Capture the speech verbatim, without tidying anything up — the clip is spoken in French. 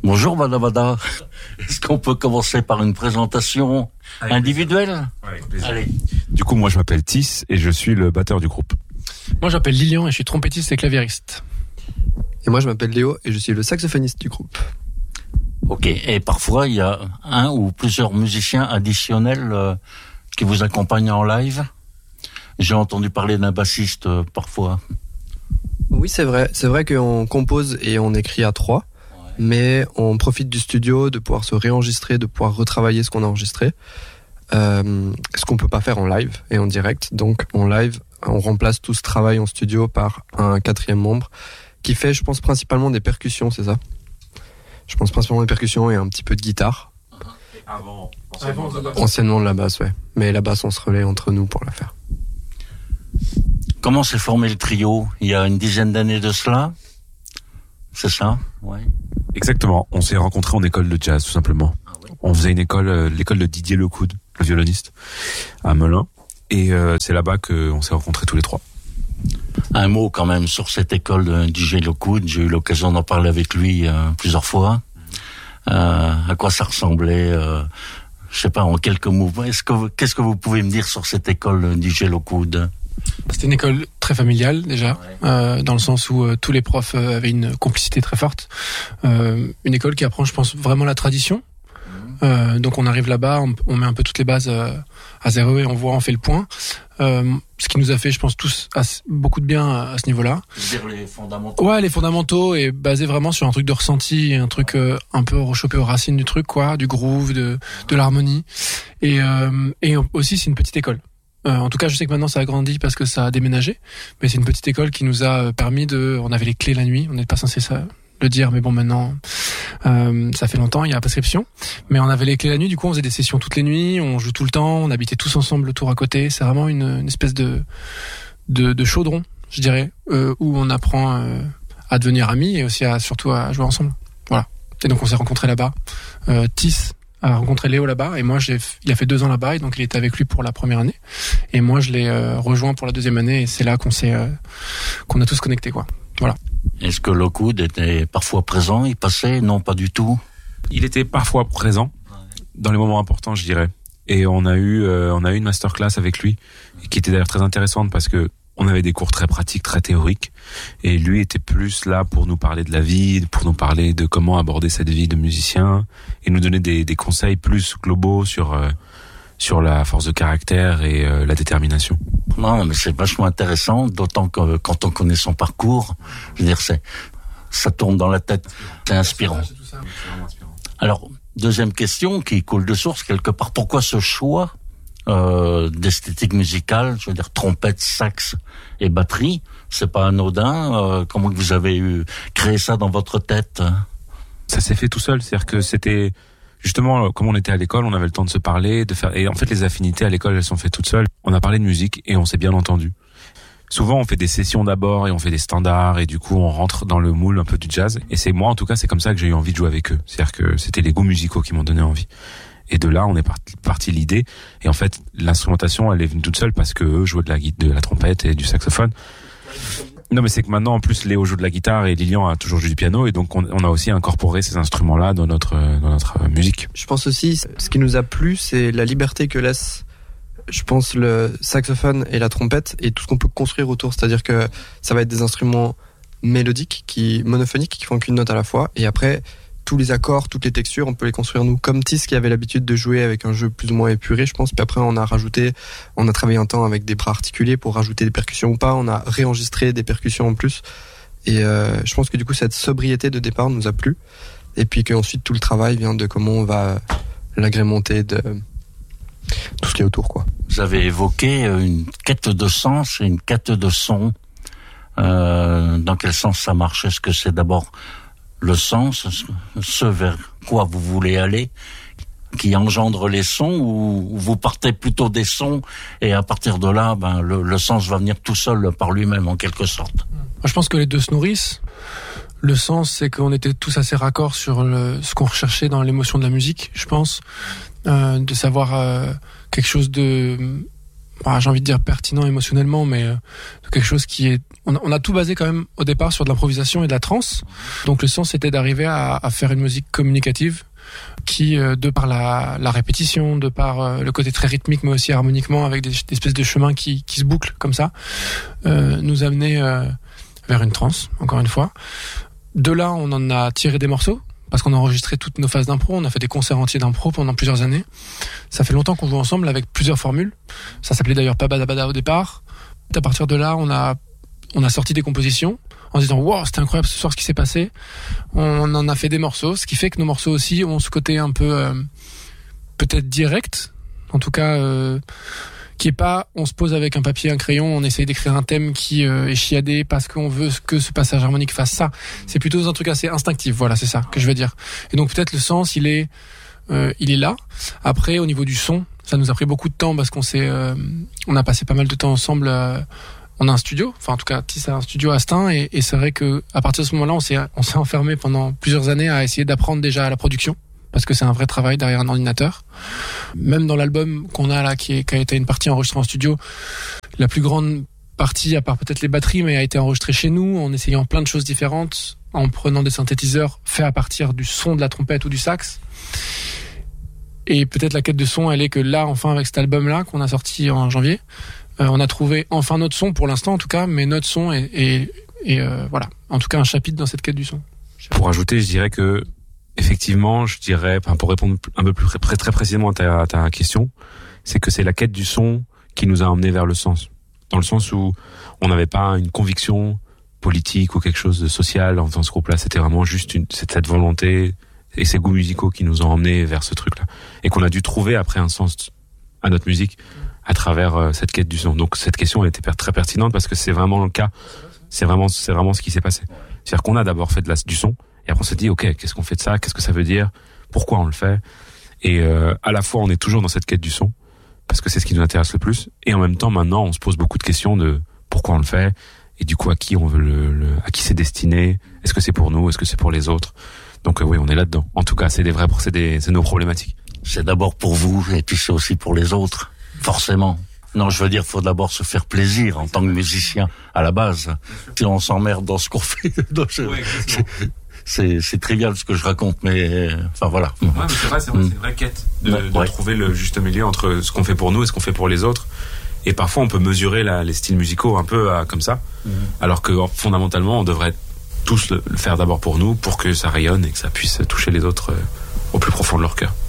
Bonjour Badabada. Est-ce qu'on peut commencer par une présentation Avec individuelle Avec plaisir. Allez. Du coup, moi je m'appelle Tis et je suis le batteur du groupe. Moi j'appelle Lilian et je suis trompettiste et claviériste. Et moi je m'appelle Léo et je suis le saxophoniste du groupe. Ok, et parfois il y a un ou plusieurs musiciens additionnels euh, qui vous accompagnent en live. J'ai entendu parler d'un bassiste euh, parfois. Oui, c'est vrai. C'est vrai qu'on compose et on écrit à trois, ouais. Mais on profite du studio de pouvoir se réenregistrer, de pouvoir retravailler ce qu'on a enregistré. Euh, ce qu'on peut pas faire en live et en direct. Donc en live, on remplace tout ce travail en studio par un quatrième membre qui fait, je pense, principalement des percussions, c'est ça ? Je pense principalement des percussions et un petit peu de guitare. Et avant, anciennement, de la basse. Anciennement de la basse, ouais. Mais la basse, on se relaie entre nous pour la faire. Comment s'est formé le trio ? Il y a une dizaine d'années de cela ? C'est ça ? Ouais. Exactement. On s'est rencontrés en école de jazz, tout simplement. Ah ouais. On faisait une école, euh, l'école de Didier Lecoud, le violoniste, à Melun. Et euh, c'est là-bas qu'on s'est rencontrés tous les trois. Un mot quand même sur cette école de Didier Lecoud. J'ai eu l'occasion d'en parler avec lui euh, plusieurs fois. Euh, à quoi ça ressemblait euh, je sais pas, en quelques mots. Est-ce que vous, qu'est-ce que vous pouvez me dire sur cette école de Didier Lecoud ? C'était une école très familiale déjà, ouais. euh, dans le sens où euh, tous les profs euh, avaient une complicité très forte. Euh, une école qui apprend, je pense, vraiment la tradition. Euh, donc on arrive là-bas, on, on met un peu toutes les bases euh, à zéro et on voit, on fait le point. Euh, ce qui nous a fait, je pense, tous assez, beaucoup de bien à, à ce niveau-là. C'est-à-dire les fondamentaux. Ouais, les fondamentaux et basé vraiment sur un truc de ressenti, un truc euh, un peu rechopé aux racines du truc, quoi, du groove, de, de l'harmonie. Et, euh, et aussi, c'est une petite école. Euh, en tout cas, je sais que maintenant ça a grandi parce que ça a déménagé, mais c'est une petite école qui nous a permis de. On avait les clés la nuit, on n'est pas censé ça le dire, mais bon, maintenant euh, ça fait longtemps, il y a la prescription, mais on avait les clés la nuit. Du coup, on faisait des sessions toutes les nuits, on joue tout le temps, on habitait tous ensemble le tour à côté. C'est vraiment une, une espèce de de, de chaudron, je dirais, euh, où on apprend euh, à devenir amis et aussi à surtout à jouer ensemble. Voilà. Et donc on s'est rencontrés là-bas. Euh, Tis a rencontré Léo là-bas et moi j'ai il a fait deux ans là-bas et donc il était avec lui pour la première année et moi je l'ai euh, rejoint pour la deuxième année et c'est là qu'on s'est euh, qu'on a tous connecté, quoi. Voilà. Est-ce que Lecoud était parfois présent ? Il passait ? Non, pas du tout. Il était parfois présent dans les moments importants, je dirais. Et on a eu euh, on a eu une masterclass avec lui qui était d'ailleurs très intéressante parce que on avait des cours très pratiques, très théoriques, et lui était plus là pour nous parler de la vie, pour nous parler de comment aborder cette vie de musicien, et nous donner des, des conseils plus globaux sur euh, sur la force de caractère et euh, la détermination. Non, mais c'est vachement intéressant, d'autant que quand on connaît son parcours, je veux dire, c'est ça tourne dans la tête, c'est inspirant. Alors, deuxième question qui coule de source quelque part, pourquoi ce choix Euh, d'esthétique musicale, je veux dire trompette, sax et batterie, c'est pas anodin. Euh, comment vous avez eu créé ça dans votre tête ? Ça s'est fait tout seul, c'est-à-dire que c'était justement comme on était à l'école, on avait le temps de se parler, de faire, et en fait les affinités à l'école elles sont faites toutes seules. On a parlé de musique et on s'est bien entendu. Souvent on fait des sessions d'abord et on fait des standards et du coup on rentre dans le moule un peu du jazz. Et c'est moi en tout cas c'est comme ça que j'ai eu envie de jouer avec eux. C'est-à-dire que c'était les goûts musicaux qui m'ont donné envie. Et de là, on est parti, parti l'idée. Et en fait, l'instrumentation, elle est venue toute seule parce que eux jouaient de la, de la trompette et du saxophone. Non, mais c'est que maintenant, en plus, Léo joue de la guitare et Lilian a toujours joué du piano. Et donc, on, on a aussi incorporé ces instruments-là dans notre, dans notre musique. Je pense aussi, ce qui nous a plu, c'est la liberté que laisse, je pense, le saxophone et la trompette et tout ce qu'on peut construire autour. C'est-à-dire que ça va être des instruments mélodiques, qui, monophoniques, qui font qu'une note à la fois. Et après, tous les accords, toutes les textures, on peut les construire nous. Comme Tis qui avait l'habitude de jouer avec un jeu plus ou moins épuré, je pense. Puis après, on a rajouté, on a travaillé un temps avec des bras articulés pour rajouter des percussions ou pas. On a réenregistré des percussions en plus. Et euh, je pense que du coup, cette sobriété de départ nous a plu. Et puis qu'ensuite, tout le travail vient de comment on va l'agrémenter de tout ce qui est autour, quoi. Vous avez évoqué une quête de sens et une quête de son. Euh, dans quel sens ça marche ? Est-ce que c'est d'abord le sens, ce vers quoi vous voulez aller, qui engendre les sons, ou vous partez plutôt des sons et à partir de là, ben le, le sens va venir tout seul par lui-même en quelque sorte. Moi, je pense que les deux se nourrissent. Le sens, c'est qu'on était tous assez raccords sur le, ce qu'on recherchait dans l'émotion de la musique, je pense, euh, de savoir euh, quelque chose de bah, j'ai envie de dire pertinent émotionnellement, mais euh, quelque chose qui est, on a, on a tout basé quand même au départ sur de l'improvisation et de la trance. Donc le sens c'était d'arriver à, à faire une musique communicative qui, euh, de par la, la répétition, de par euh, le côté très rythmique, mais aussi harmoniquement, avec des, des espèces de chemins qui, qui se bouclent comme ça, euh, nous amener euh, vers une trance, encore une fois. De là, on en a tiré des morceaux, parce qu'on a enregistré toutes nos phases d'impro, on a fait des concerts entiers d'impro pendant plusieurs années. Ça fait longtemps qu'on joue ensemble avec plusieurs formules. Ça s'appelait d'ailleurs Pabadabada au départ. À partir de là, on a, on a sorti des compositions, en se disant wow, c'était incroyable ce soir ce qui s'est passé. On en a fait des morceaux, ce qui fait que nos morceaux aussi ont ce côté un peu euh, peut-être direct, en tout cas euh, qui est pas on se pose avec un papier, un crayon, on essaye d'écrire un thème qui euh, est chiadé parce qu'on veut que ce passage harmonique fasse ça. C'est plutôt un truc assez instinctif, voilà, c'est ça que je veux dire. Et donc peut-être le sens, il est euh, il est là. Après au niveau du son, ça nous a pris beaucoup de temps parce qu'on s'est euh, on a passé pas mal de temps ensemble. Euh, On a un studio, enfin en tout cas Tis a un studio à Stein, et, et c'est vrai que à partir de ce moment-là, on s'est on s'est enfermé pendant plusieurs années à essayer d'apprendre déjà à la production, parce que c'est un vrai travail derrière un ordinateur. Même dans l'album qu'on a là, qui, est, qui a été une partie enregistrée en studio, la plus grande partie, à part peut-être les batteries, mais a été enregistrée chez nous, en essayant plein de choses différentes, en prenant des synthétiseurs faits à partir du son de la trompette ou du sax. Et peut-être la quête de son, elle est que là, enfin avec cet album-là qu'on a sorti en janvier, Euh, on a trouvé enfin notre son, pour l'instant en tout cas, mais notre son est, est, est euh, voilà, en tout cas un chapitre dans cette quête du son. Pour ajouter, je dirais que effectivement, je dirais, enfin, pour répondre un peu plus très, très précisément à ta, à ta question, c'est que c'est la quête du son qui nous a emmenés vers le sens, dans le sens où on n'avait pas une conviction politique ou quelque chose de social en faisant ce groupe-là. C'était vraiment juste une, cette volonté et ces goûts musicaux qui nous ont emmenés vers ce truc-là, et qu'on a dû trouver après un sens à notre musique à travers euh, cette quête du son. Donc cette question elle était très pertinente parce que c'est vraiment le cas. C'est vraiment, c'est vraiment ce qui s'est passé. C'est-à-dire qu'on a d'abord fait de la, du son, et après on s'est dit ok, qu'est-ce qu'on fait de ça, qu'est-ce que ça veut dire, pourquoi on le fait. Et euh, à la fois on est toujours dans cette quête du son parce que c'est ce qui nous intéresse le plus, et en même temps maintenant on se pose beaucoup de questions de pourquoi on le fait, et du coup à qui on veut le, le à qui c'est destiné, est-ce que c'est pour nous, est-ce que c'est pour les autres. Donc euh, oui, on est là-dedans. En tout cas, c'est des vrais, c'est des, c'est nos problématiques. C'est d'abord pour vous, et puis c'est aussi pour les autres. Forcément. Non, je veux dire, faut d'abord se faire plaisir en tant que musicien à la base. Si on s'emmerde dans ce qu'on fait, je, ouais, c'est, c'est, c'est trivial ce que je raconte, mais enfin voilà. Ouais, mais c'est vrai, c'est, vrai, c'est une vraie quête de, de ouais. trouver le juste milieu entre ce qu'on fait pour nous et ce qu'on fait pour les autres. Et parfois, on peut mesurer la, les styles musicaux un peu à, comme ça, mmh. alors que fondamentalement, on devrait tous le, le faire d'abord pour nous, pour que ça rayonne et que ça puisse toucher les autres euh, au plus profond de leur cœur.